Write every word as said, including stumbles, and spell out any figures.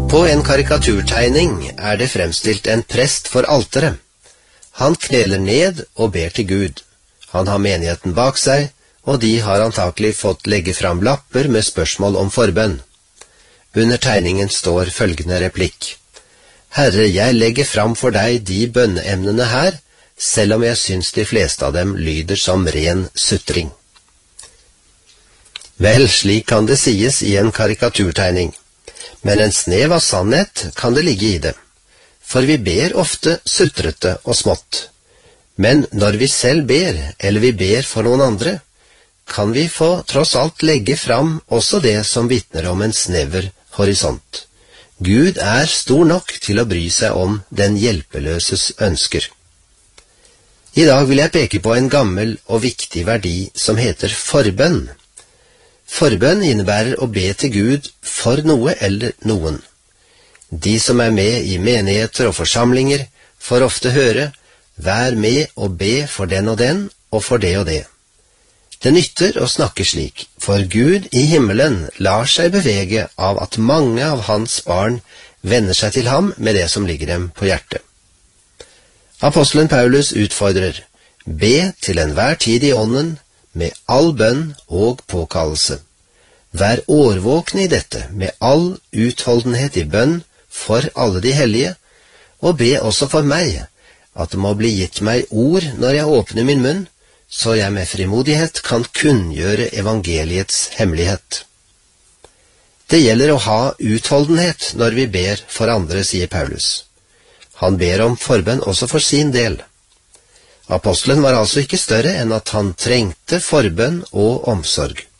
På en karikaturtegning er det fremstilt en prest for alteret. Han kneler ned og ber til Gud. Han har menigheten bak seg, og de har antakelig fått legge fram lapper med spørsmål om forbønn. Under tegningen står følgende replikk: Herre, jeg legger fram for deg de bønneemnene her, selv om jeg syns de fleste av dem lyder som ren sutring. Vel, slik kan det sies i en karikaturtegning, men en snev av sannhet kan det ligge i det, for vi ber ofte sutrete og smått. Men når vi selv ber, eller vi ber for noen andre, kan vi få tross alt legge fram også det som vitner om en snever horisont. Gud er stor nok til å bry seg om den hjelpeløses ønsker. I dag vil jeg peke på en gammel og viktig verdi som heter forbønn. Forbønn innebærer å be til Gud for noe eller noen. De som er med i menigheter og forsamlinger får ofte høre: vær med og be for den og den og for det og det. Det nytter å snakke slik, for Gud i himmelen lar seg bevege av at mange av hans barn vender seg til ham med det som ligger dem på hjertet. Apostelen Paulus utfordrer: be til enhver tid i ånden, med all bønn og påkallelse. Vær årvåkne i dette, med all utholdenhet i bønn for alle de hellige, og be også for meg, at det må bli gitt meg ord når jeg åpner min munn, så jeg med frimodighet kan kunngjøre evangeliets hemmelighet. Det gjelder å ha utholdenhet når vi ber for andre, sier Paulus. Han ber om forbønn også for sin del. Apostelen var altså ikke større enn at han trengte forbønn og omsorg.